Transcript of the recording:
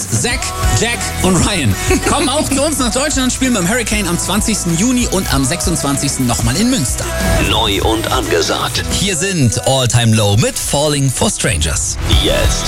Zach, Jack und Ryan kommen auch zu uns nach Deutschland, spielen beim Hurricane am 20. Juni und am 26. nochmal in Münster. Neu und angesagt. Hier sind All Time Low mit Falling for Strangers. Jetzt